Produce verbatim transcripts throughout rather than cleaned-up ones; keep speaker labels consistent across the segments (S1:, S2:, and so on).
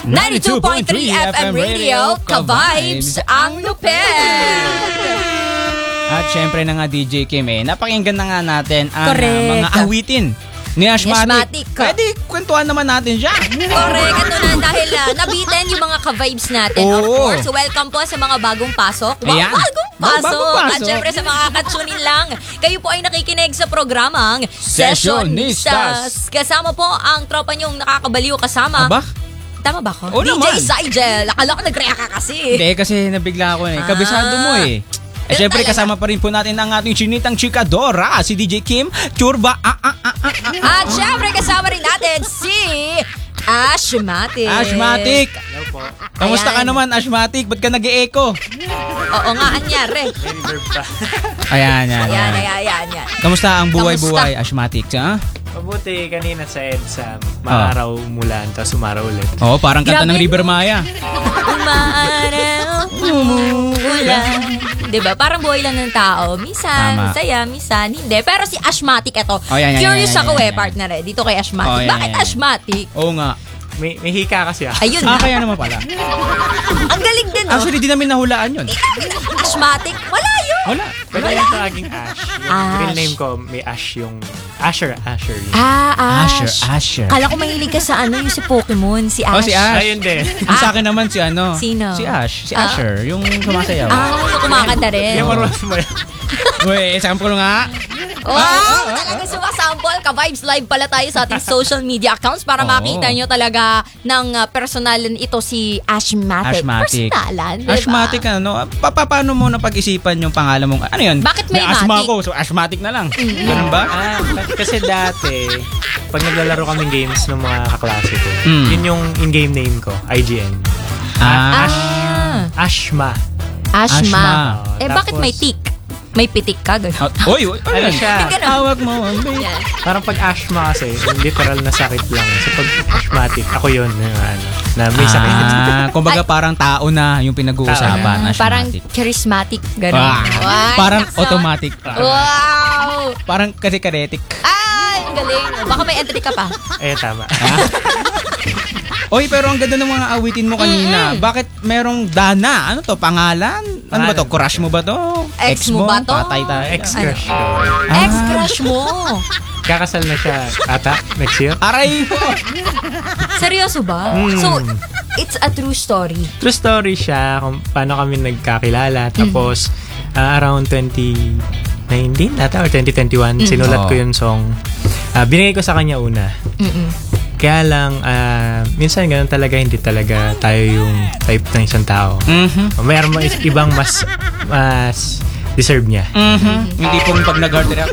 S1: ninety-two point three F M Radio, ka-vibes ang lupet!
S2: At syempre na nga D J Kim eh, napakinggan na nga natin ang uh, mga awitin ni Ashmatic. Pwede kwentuhan naman natin siya.
S1: Correct. Ito na dahil uh, nabitin yung mga ka-vibes natin.
S2: Oo.
S1: Of course, welcome po sa mga bagong pasok. Wow,
S2: Ayan.
S1: bagong pasok.
S2: Bagong pasok.
S1: At syempre sa mga katsunin lang, kayo po ay nakikinig sa programang
S2: Sessionistas.
S1: Kasama po ang tropa niyong nakakabaliw kasama.
S2: Aba?
S1: Tama ba ko?
S2: Oo
S1: D J
S2: naman.
S1: Sigel. Akala ko nag-react ka kasi.
S2: Hindi, kasi nabigla ako eh. Kabisado
S1: Ah.
S2: mo eh. Eh, syempre kasama pa rin po natin ang ating chinitang chikadora, si D J Kim Churba. Ah, ah, ah, ah, ah.
S1: At syempre kasama rin natin si Ashmatic.
S2: Ashmatic.
S3: Hello po.
S2: Kamusta ka
S1: Ayan.
S2: naman, Ashmatic? Ba't ka nag-e-echo?
S1: Oo nga, anyari.
S3: May reverb pa.
S2: Ayan, ayan,
S1: Ayan,
S2: ayan.
S1: ayan, ayan, ayan.
S2: Kamusta ang buhay-buhay, Ashmatic? Ha?
S3: Mabuti kanina sa EDSA, maaraw mulan, tapos umaraw ulit.
S2: Oo, parang kanta
S1: Grabe.
S2: ng River Maya.
S1: Umaaraw, umuulan. Diba? Parang buhay lang ng tao. Minsan,
S2: Tama.
S1: masaya, minsan, hindi. Pero si Ashmatic ito.
S2: Oh, yan, yan,
S1: Curious
S2: yan, yan,
S1: ako
S2: yan,
S1: eh,
S2: yan.
S1: partner eh. Dito kay Ashmatic.
S2: Oh, yan,
S1: Bakit
S2: yan, yan.
S1: Ashmatic?
S2: Oo nga.
S3: May, may hika kasi ako.
S1: Ayun
S2: Ah,
S1: na.
S2: kaya naman pala.
S1: Ang galing din, no?
S2: Actually, di namin nahulaan yun.
S1: Ashmatic? Wala yun.
S2: Wala.
S3: Pwede yung taging Ash. Yung
S1: Ash.
S3: real name ko, may Ash yung... Asher, Asher yun.
S1: Ah, Ash.
S2: Asher, Asher.
S1: Kala ko mahilig ka sa ano, yung si Pokemon, si Ash.
S2: Oh, si Ash.
S3: Ayun din.
S2: Yung sa akin naman si ano?
S1: Sino?
S2: Si Ash. Si
S1: Ah.
S2: Asher. Yung sumasayaw.
S1: Ah, yung kumakanta rin.
S3: Yung marunong mo yun.
S2: Uy, sample nga.
S1: Wow! Talaga sumasample. Ka-Vibes Live pala tayo sa ating social media accounts para
S2: Oo.
S1: makita nyo talaga ng uh, personalan ito si Ashmatic.
S2: Ashmatic.
S1: Personalan, diba?
S2: Ashmatic ano? Pa pa- paano mo napag-isipan yung pangalan mong ano yun?
S1: Bakit may
S2: asma
S1: matic?
S2: ko, so Ashmatic na lang. Ganun ba?
S3: Ah, kasi dati, pag naglalaro kaming games ng mga kaklase ko,
S2: Mm.
S3: yun yung in-game name ko, I G N.
S2: Ah,
S1: Ah,
S3: Ashma.
S1: Ashma.
S2: Ashma.
S1: Eh,
S3: Tapos-
S1: bakit may tik? May pitik ka? Ganun.
S2: ah, Uy, uy, ano
S3: Ano
S2: yun?
S3: siya?
S1: Ganun.
S2: Hawak mo ang baby.
S1: Yan.
S3: Parang pag ashma kasi, yung literal na sakit lang. So pag ashmatic, ako yun, yung ano, na may sakit.
S2: Ah, kumbaga parang tao na yung pinag-uusapan.
S1: Ah, parang
S2: Ashmatic.
S1: charismatic. Ganun.
S2: Ah,
S1: Ay,
S2: parang
S1: nakso.
S2: automatic.
S1: Wow!
S2: Parang kasi-karetic.
S1: Ay, ang galing. Baka may entry ka pa.
S3: Eh, tama.
S2: Oy, pero ang ganda ng mga awitin mo kanina.
S1: Mm-mm.
S2: Bakit merong Dana? Ano to? Pangalan? Ano ba to?
S3: Pangalan.
S2: Crush mo ba to?
S1: Ex mo ba to?
S2: Patay tayo.
S3: Ex-crush ko.
S2: Ah.
S1: Ex-crush mo.
S3: Kakasal na siya ata next year.
S2: Aray ko.
S1: Seryoso ba?
S3: Mm.
S1: So, it's a true story.
S3: True story siya kung paano kami nagkakilala. Tapos, ah, around twenty nineteen ata or twenty twenty-one, sinulat
S2: Oo.
S3: ko yung song. Ah, binigay ko sa kanya una.
S1: Mm-mm.
S3: Kaya lang, ah, minsan ganun talaga, hindi talaga tayo yung type ng isang tao.
S2: Mhm.
S3: Mayroon mo is- ibang mas mas deserve niya.
S2: Mhm. Yung tipong pag nag-heart react.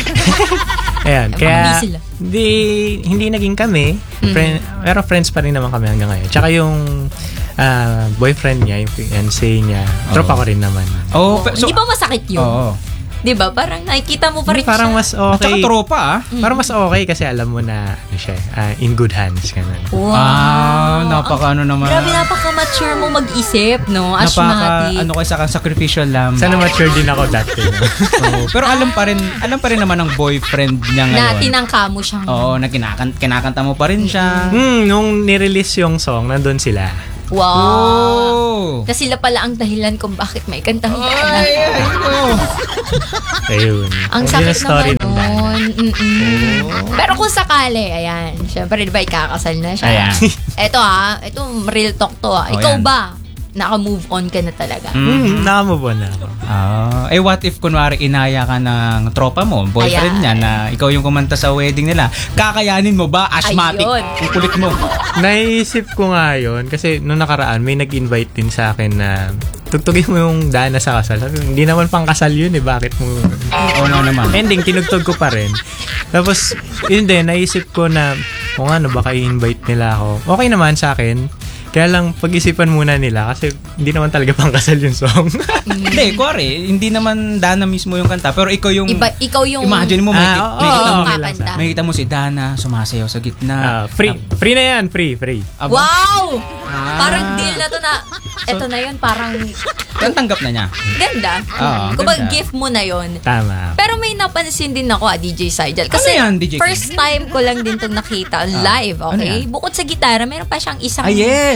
S3: Ayan,
S1: Mga
S3: kaya
S1: sila.
S3: hindi hindi naging kami. Friend, pero friends pa rin naman kami hanggang ngayon. Tsaka yung ah, boyfriend niya, yung fiancé niya, tropa ko rin naman.
S2: Oh, pe- so,
S1: Hindi ba masakit yun?
S2: Oo.
S1: Di ba? Parang nakikita mo pa rin
S3: Parang
S1: siya.
S3: mas
S2: At saka
S3: okay.
S2: tropa ah.
S3: Parang mas okay kasi alam mo na ano siya, ah, in good hands. Ganun.
S1: Wow.
S2: Ah, napaka ano naman.
S1: Grabe, napaka-mature mo mag-isip, no?
S2: Napaka
S1: Ashmatic.
S2: ano kaysa kang sacrificial lamb.
S3: Sana mature din ako dati. No?
S2: Oo. Pero alam pa rin, alam pa rin naman ng boyfriend niya
S1: na
S2: ngayon.
S1: tinangka mo siyang...
S2: Oo, na kinakanta, kinakanta mo pa rin siya.
S3: hmm, nung nirelease yung song, nandun sila.
S1: Wow.
S2: Oh.
S1: Na sila pala ang dahilan kung bakit may kantahin ka na.
S2: Ay, ay, oh.
S3: Ayun.
S1: Ang
S3: Yun
S1: sakit
S3: yung story
S1: naman
S3: ng Dana.
S1: nun. Mm-mm. Pero kung sakali, ayan, syempre, di ba, ikakasal na siya.
S2: Ayan.
S1: Eto ha, ito real talk to ha.
S2: Oh,
S1: Ikaw
S2: yan.
S1: ba, naka-move on ka na talaga?
S3: Hmm, nakamove on na ako.
S2: Ah, eh what if kunwari inaya ka ng tropa mo, boyfriend
S1: Ayan.
S2: niya na ikaw yung kumanta sa wedding nila, kakayanin mo ba? Ashmatic.
S1: Ayun.
S2: Ang kulit mo.
S3: Naisip ko nga yun kasi nung nakaraan may nag-invite din sa akin na tugtugin mo yung Dana sa kasal. Sabi ko, hindi naman pang kasal yun eh. Bakit mo?
S2: Oo nga naman.
S3: Ending, tinugtog ko pa rin. Tapos, yun din, naisip ko na, o nga, no, baka i-invite nila ako. Okay naman sa akin. Kaya lang, pag-isipan muna nila kasi hindi naman talaga pang kasal yung song.
S2: Hindi, kuwari, hindi naman Dana mismo yung kanta, pero ikaw yung...
S1: Iba, ikaw yung...
S2: Imagine mo, may,
S3: Ah,
S2: may,
S3: oo,
S2: may,
S1: Oo,
S2: kita mo,
S3: okay lang
S1: kakanta.
S3: sa-
S2: may kita mo si Dana sumasayaw sa gitna.
S3: Ah, free. Free na yan, free, free.
S2: Aba,
S1: Wow!
S2: Ah.
S1: Parang deal na to na, eto na yun, parang
S2: Ang tanggap na niya.
S1: ganda.
S2: Oo,
S1: Kung
S2: ganda.
S1: gift mo na yun.
S3: Tama.
S1: Pero may napansin din ako, ah, D J Sigel. Kasi
S2: Ano yan, D J Kim?
S1: first time ko lang din itong nakita live, okay?
S2: Ano yan?
S1: Bukod sa gitara, meron pa siyang isang
S2: Ah, yes!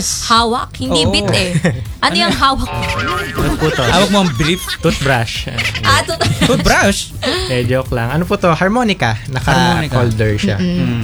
S2: Yes.
S1: Hawak, hindi
S2: Oo.
S1: bit eh. Ano yung hawak?
S3: Ano po to?
S2: Hawak mo ang brief.
S3: Toothbrush.
S1: Ah, tut-
S2: Toothbrush.
S3: Eh, joke lang. Ano po to? Harmonica.
S2: Harmonica.
S3: Naka-holder siya.
S2: Mm.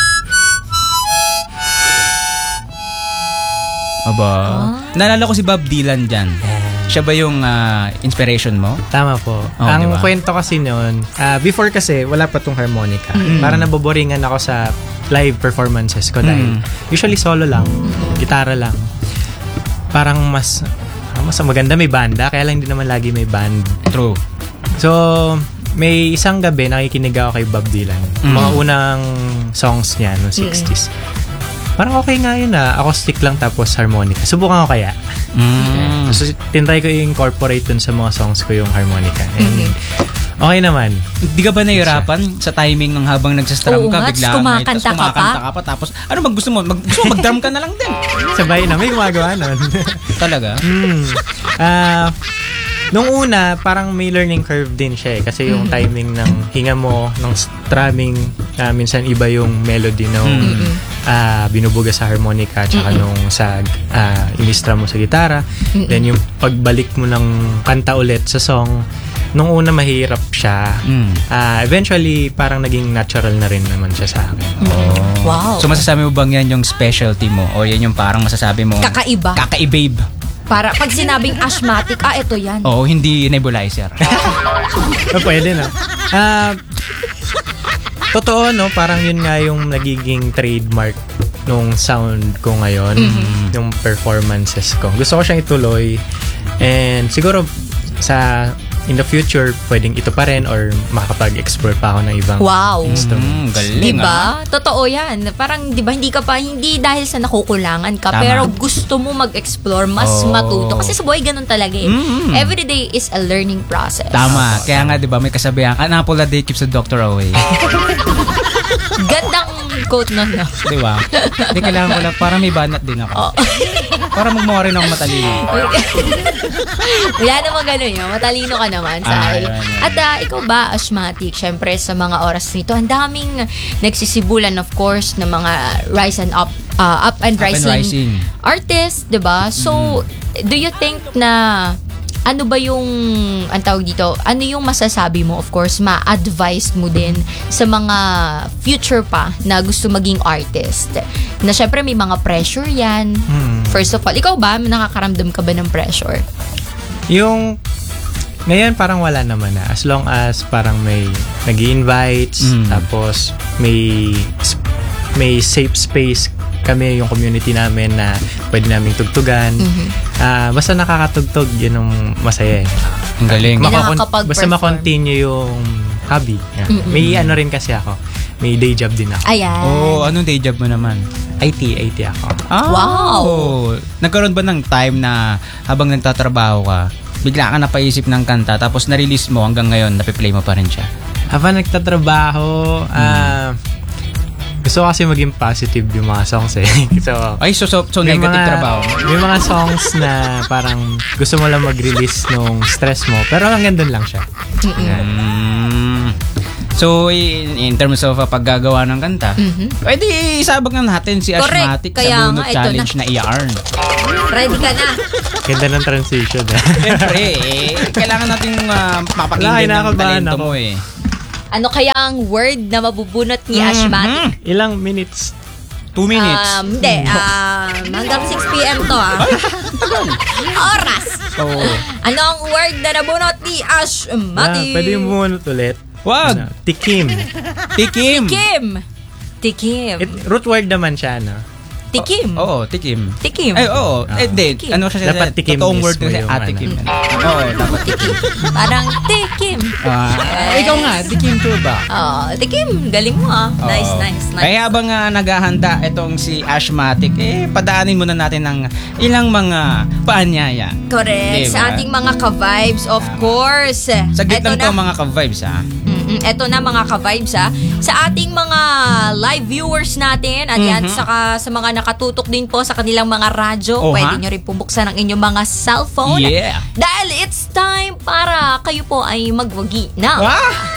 S2: Aba. Naalala ko si Bob Dylan dyan. Siya ba yung ah, inspiration mo?
S3: Tama po.
S2: Oh,
S3: Ang
S2: diba?
S3: kwento kasi noon, ah, before kasi wala pa tong harmonica. Para naboboringan ako sa live performances ko dahil
S2: Mm.
S3: usually solo lang, gitara lang. Parang mas ah, mas maganda may banda, kaya lang hindi naman lagi may band.
S2: True.
S3: So, may isang gabi nakikinig ako kay Bob Dylan.
S2: Mm.
S3: Mga unang songs niya noong sixties. Parang okay nga yun ah. Acoustic lang tapos harmonica. Subukan ko kaya.
S2: Mm.
S3: So, tinry ko i-incorporate dun sa mga songs ko yung harmonica. And okay naman.
S2: Di ka ba nahirapan sa timing ng habang nagsastrum
S1: Oo
S2: ka?
S1: nga,
S2: Bigla
S1: tas kumakanta ka pa?
S2: kumakanta ka pa. Tapos, ano mag gusto mo? Mag, gusto mo mag-drum ka na lang din.
S3: Sabay na. May gumagawa nun.
S2: Talaga?
S3: hmm. Ah... Nung una, parang may learning curve din siya eh. Kasi yung timing ng hinga mo, ng strumming, uh, minsan iba yung melody nung uh, binubuga sa harmonica tsaka nung sa uh, inistra mo sa gitara. Then yung pagbalik mo ng kanta ulit sa song, nung una mahirap siya.
S2: Mm.
S3: Uh, eventually, parang naging natural na rin naman siya sa akin.
S1: Wow.
S2: So masasabi mo bang yan yung specialty mo? O yan yung parang masasabi mo?
S1: Kakaiba.
S2: Kakaibabe.
S1: Para pag sinabing asthmatic, ah, ito yan.
S2: Oo, hindi nebulizer.
S3: Ah, pwede na. Ah, totoo, no? Parang yun nga yung nagiging trademark nung sound ko ngayon, yung performances ko. Gusto ko siyang ituloy. And siguro sa in the future, pwedeng ito pa rin or makakapag-explore pa ako ng ibang
S1: Wow.
S2: Mm, galing
S1: Diba?
S2: ah.
S1: Totoo yan. Parang, di ba, hindi ka pa, hindi dahil sa nakukulangan ka,
S2: Tama.
S1: pero gusto mo mag-explore, mas
S2: Oh.
S1: matuto. Kasi sa buhay, ganun talaga eh.
S2: Mm.
S1: Every day is a learning process.
S2: Tama. Kaya nga, di ba, may kasabihan, an apple a day keeps the doctor away.
S1: Gandang quote nun. No?
S2: Di ba? Hindi kailangan ko lang, para may banat din ako.
S1: Oh.
S2: Para magmukha rin ako matalino.
S1: Wala naman ganun yun. Matalino ka naman sa
S2: Ah,
S1: akin.
S2: yun, yun.
S1: At ah, ikaw ba, asthmatic? Siyempre, sa mga oras nito, ang daming nagsisibulan, of course, ng mga rise and up, uh, up and
S2: Up and
S1: rising,
S2: rising.
S1: artists, diba? So, do you think na ano ba yung, ang tawag dito, ano yung masasabi mo, of course, ma-advise mo din sa mga future pa na gusto maging artist? Na syempre may mga pressure yan.
S3: Hmm.
S1: First of all, ikaw ba, nakakaramdam ka ba ng pressure?
S3: Yung ngayon parang wala naman na. As long as parang may nag-invites,
S2: Mm.
S3: tapos may may safe space kami yung community namin na pwede naming tugtugan. Ah, basta nakakatugtog, yun yung masaya eh.
S2: Ang galing.
S1: Maka-
S3: Makakon-
S1: nakakapag-perform.
S3: basta ma-continue yung hobby. Yeah. May ano rin kasi ako. May day job din ako.
S1: Ayan.
S2: Oo, anong day job mo naman?
S3: I T, I T ako.
S2: Ah,
S1: Wow.
S2: Nagkaroon ba ng time na habang nagtatrabaho ka, bigla ka napaisip ng kanta tapos na-release mo hanggang ngayon, napiplay mo pa rin siya?
S3: Habang nagtatrabaho, ah, gusto ko kasi maging positive yung mga songs eh. So,
S2: Ay, so, so, so
S3: may
S2: negative
S3: mga,
S2: trabaho.
S3: May mga songs na parang gusto mo lang mag-release nung stress mo, pero hanggang doon lang siya.
S2: Mm. So, in, in terms of uh, paggagawa ng kanta, pwede isabag na natin si
S1: Correct.
S2: Ashmatic
S1: Kaya
S2: sa Bunot
S1: nga, ito
S2: Challenge na, i-earn.
S1: Ready ka na?
S3: Ganda ng transition eh.
S2: Siyempre, eh, kailangan natin uh,
S3: Wala,
S2: mapakinggan ng
S3: kinakabahan
S2: talento
S3: ako.
S2: mo eh.
S1: Ano kaya ang word na mabubunot ni
S2: Mm-hmm.
S1: Ashmatic?
S3: Ilang minutes?
S2: Two minutes.
S1: Um, hindi. Um, hanggang six p.m. to ah. Oras.
S2: So,
S1: Ano ang word na nabunot ni
S3: Ah,
S1: Ashmatic?
S3: pwede yung bumunot ulit.
S2: wag.
S3: Ano, tikim.
S2: Tikim.
S1: Tikim. Tikim.
S3: It, root word naman siya, no?
S1: Tikim.
S2: Oo, tikim.
S1: Tikim.
S2: Ay, oo.
S3: Ah.
S2: Eh, di.
S1: Tikim.
S2: Ano siya?
S3: Dapat tikim
S2: Totoong
S3: mismo
S2: word kasi,
S3: yung
S2: ah,
S3: ano.
S2: tikim. Oo, dapat tikim.
S1: Parang tikim.
S2: Ah, ikaw nga, tikim to ba?
S1: Oh, tikim. Galing mo ah. Nice,
S2: Oo.
S1: nice, nice.
S2: Kaya habang uh, naghahanda itong si Ashmatic, eh, padaanin muna natin ng ilang mga paanyaya.
S1: Correct.
S2: Diba?
S1: Sa ating mga ka-vibes, of course.
S2: Saglit
S1: Eto
S2: lang to mga ka-vibes, ha?
S1: Mm-mm. Eto na mga ka-vibes ha. Sa ating mga live viewers natin, at yan,
S2: Mhm.
S1: saka sa mga nakatutok din po sa kanilang mga radyo,
S2: Oh,
S1: pwede
S2: ha?
S1: nyo rin pumuksan ang inyong mga cellphone.
S2: Yeah.
S1: Dahil it's time para kayo po ay magwagi na.
S2: Wow!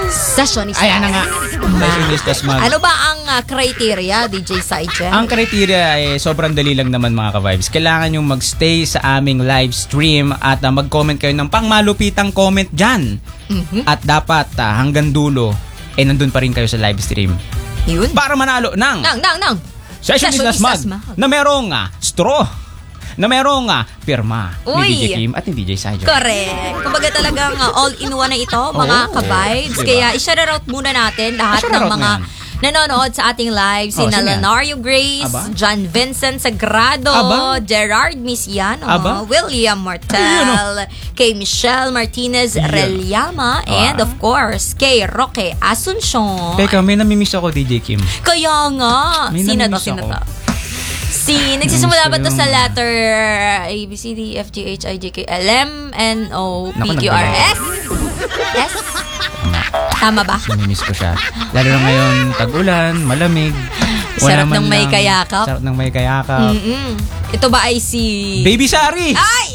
S1: Sessionistas.
S2: Ayan na nga. Sessionistas mag.
S1: Ano ba ang uh, criteria, D J Sygen?
S2: Ang criteria ay sobrang dali lang naman mga ka-vibes. Kailangan yung magstay sa aming live stream at uh, mag-comment kayo ng pangmalupitang comment dyan. Mm-hmm. At dapat uh, hanggang dulo, eh nandun pa rin kayo sa live stream.
S1: Yun.
S2: Para manalo ng...
S1: Nang, nang, nang.
S2: Sessionistas mag. Na merong uh, straw. Na merong uh, pirma
S1: Uy.
S2: ni D J Kim at ni D J Sygen.
S1: Correct. Kumbaga talagang uh, all-in-one na ito, mga
S2: Oo.
S1: ka-vibes.
S2: Diba?
S1: Kaya i-shoutout muna natin lahat
S2: Ah,
S1: ng
S2: shoutout
S1: mga
S2: na
S1: nanonood sa ating live.
S2: Oh,
S1: Sina
S2: sino yan?
S1: Lenario Grace,
S2: Aba?
S1: John Vincent Sagrado,
S2: Aba?
S1: Gerard Misiano,
S2: Aba?
S1: William
S2: Ayun,
S1: Martel, kay Michelle Martinez
S2: Yeah.
S1: Reliama, and
S2: Ah.
S1: of course, kay Roque Asuncion.
S2: Teka, may namimiss ako D J Kim.
S1: Kaya nga.
S2: May
S1: Sino to?
S2: namimiss
S1: Sino
S2: ako.
S1: to? Si, nagsisimula ba to
S2: Gusto
S1: sa
S2: yung-
S1: letter A, B, C, D, F, G, H, I, J, K, L, M, N, O, P,
S2: Naku,
S1: Q, R,
S2: nagbilang.
S1: S? S?
S2: Tama.
S1: Tama ba?
S2: Namimiss ko siya. Lalo na ngayon, tag-ulan, malamig.
S1: Sarap
S2: man
S1: ng may
S2: lang-
S1: kayakap.
S2: Sarap ng may kayakap.
S1: Mm-mm. Ito ba ay si...
S2: Baby Sari!
S1: Ay!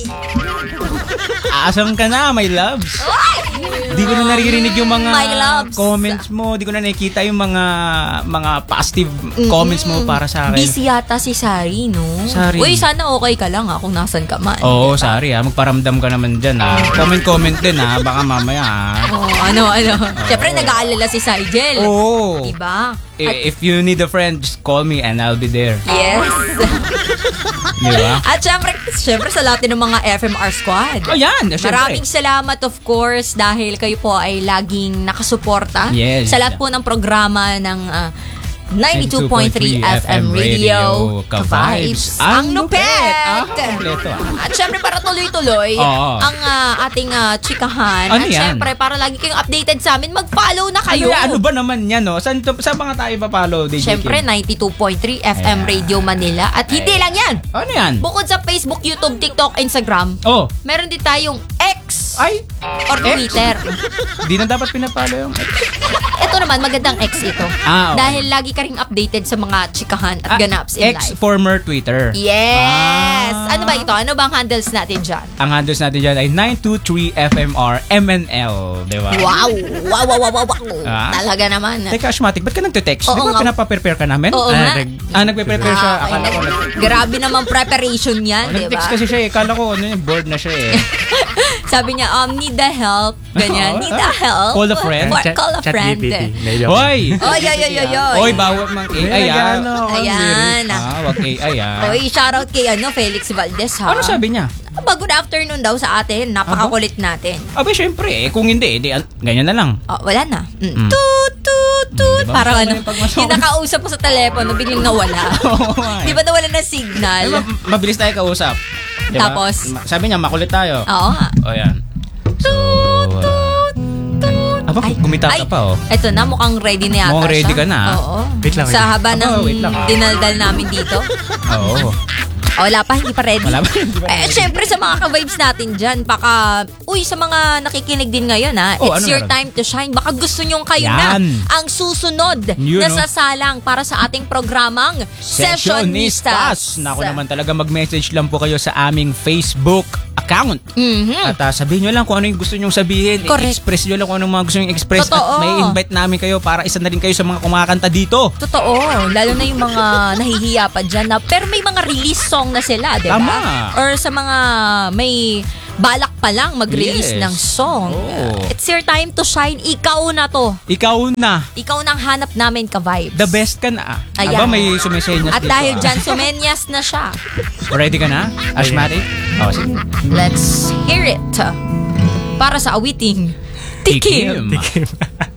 S2: Aasam ka na, my loves. Di ko na naririnig yung mga
S1: My loves.
S2: comments mo. Di ko na nakikita yung mga mga positive comments mo para sa akin.
S1: Busy yata si Sari, no?
S2: Sari.
S1: Uy, sana okay ka lang ha, kung nasan ka man.
S2: Oo,
S1: Diba?
S2: sorry ha. Magparamdam ka naman dyan ha. Comment-comment din ha. Baka mamaya ha.
S1: Oh, ano, ano. Siyempre, nag-aalala si Sigel.
S2: Oo.
S1: Diba? At,
S2: I- If you need a friend, just call me and I'll be there.
S1: yes.
S2: Di ba?
S1: At syempre, syempre sa lahat din ng mga F M R squad.
S2: Oh, yan. Syempre.
S1: Maraming salamat of course dahil kayo po ay laging nakasuporta
S2: Yes.
S1: sa lahat po ng programa ng uh, ninety-two point three F M Radio, Ka-Vibes, ang lupet!
S2: Ah, kompleto ah.
S1: At syempre para tuloy-tuloy
S2: Oo.
S1: ang uh, ating uh, chikahan.
S2: Ano
S1: At
S2: yan?
S1: syempre para lagi kayong updated sa amin, mag-follow na
S2: Ano,
S1: kayo.
S2: yan? Ano ba naman yan, no? Saan, to, saan ba nga tayo pa-follow, D J
S1: Syempre
S2: Kim?
S1: ninety-two point three F M
S2: Ayan.
S1: Radio Manila. At hindi
S2: Ayan.
S1: lang yan.
S2: Ano yan?
S1: Bukod sa Facebook, YouTube, TikTok, Instagram,
S2: Oh.
S1: meron din tayong X
S2: Ay.
S1: or
S2: X?
S1: Twitter.
S2: Di na dapat pinapalo yung...
S1: Ito naman, magandang X ito.
S2: Ah, okay.
S1: Dahil lagi ka ring updated sa mga chikahan at
S2: Ah,
S1: ganaps in
S2: X
S1: life.
S2: former Twitter.
S1: Yes!
S2: Ah.
S1: Ano ba ito? Ano bang handles natin dyan?
S2: Ang handles natin dyan ay nine two three F M R M N L. Di ba?
S1: Wow! Wow, wow, wow, wow, wow.
S2: Ah.
S1: Talaga naman.
S2: Teka, Ashmatic, ba't ka nagte-text?
S1: Oo
S2: Di ba
S1: nga.
S2: pinapa-prepare ka namin?
S1: Oo
S3: Ah,
S1: nga.
S3: nag-
S2: Ah, nagpe-prepare siya.
S1: Ah,
S2: Akala ko
S1: okay.
S2: nag-
S1: Grabe naman preparation yan, di ba?
S2: Nag-text kasi siya eh. Akala ko, ano yun, bored na siya eh.
S1: Sabi niya, um, need the help. Ganyan,
S2: Oo.
S1: need the help.
S2: Call a friend.
S1: What?
S3: Chat-
S1: Call a
S3: chat
S1: friend.
S3: G P T. Naiyak.
S2: Hoy!
S1: Oy, oy, oy, oy, oy.
S2: Hoy, bawat mang A I
S3: Ay,
S2: ah.
S3: ano,
S1: Ayan.
S2: Ah, wag A I ah.
S1: Oy, shoutout kay ano, Felix Valdez ha.
S2: Ano sabi niya?
S1: Aba, good afternoon daw sa atin. Napakakulit natin.
S2: Abay, syempre eh. Kung hindi, di, ganyan na lang.
S1: Oh, wala na. Mm.
S2: Mm.
S1: Toot, toot, toot.
S2: Diba?
S1: Parang
S2: Masama
S1: ano,
S2: yung pagmasama.
S1: yung nakausap mo sa telepono, biglang nawala.
S2: Oo nga eh.
S1: Di ba nawala ng
S2: Ay,
S1: signal?
S2: ma- mabilis tayo kausap. Diba?
S1: Tapos?
S2: Ma- Sabi niya, makulit tayo.
S1: Oo nga.
S2: O yan. So,
S1: Toot, toot.
S2: aba, kumita ka
S1: Ay,
S2: pa oh.
S1: Eto na, mukhang ready na yata
S2: Mukhang ready
S1: siya.
S2: ka na, ah.
S1: Oo.
S3: Wait lang, wait
S1: Sa
S3: lang.
S1: haba
S2: Aba,
S1: ng
S2: wait lang.
S1: dinaldal namin dito.
S2: Oo.
S1: O, wala pa, hindi pa ready.
S2: Wala pa, hindi pa
S1: Eh,
S2: ready.
S1: syempre sa mga ka-vibes natin dyan, baka, uy, sa mga nakikinig din ngayon ha,
S2: Oh,
S1: it's
S2: ano
S1: your
S2: meron?
S1: time to shine. Baka gusto nyong kayo
S2: Yan.
S1: na ang susunod
S2: Yun,
S1: na
S2: no?
S1: sasalang para sa ating programang Sessionistas.
S2: Naku naman talaga, mag-message lang po kayo sa aming Facebook account.
S1: Mhm.
S2: At ah, sabihin nyo lang kung ano yung gusto nyong sabihin.
S1: Correct.
S2: I-express nyo lang kung anong mga gusto nyong express.
S1: Totoo.
S2: At may invite namin kayo para isa na rin kayo sa mga kumakanta dito.
S1: Totoo, lalo na yung mga nahihiya pa dyan na, pero may mga release song na sila, di ba?
S2: Tama.
S1: Or sa mga may balak pa lang mag-release
S2: Yes.
S1: ng song.
S2: Oo.
S1: It's your time to shine. Ikaw na to.
S2: Ikaw na.
S1: Ikaw nang hanap namin ka-vibes.
S2: The best ka na.
S1: Ayan.
S2: Aba, may sumisenyas
S1: At
S2: dito.
S1: dahil
S2: ah.
S1: dyan, sumenyas na siya.
S2: Ready ka na? Ashmatic? Oh, sige.
S1: Let's hear it. Para sa awiting Tikim.
S2: Tikim.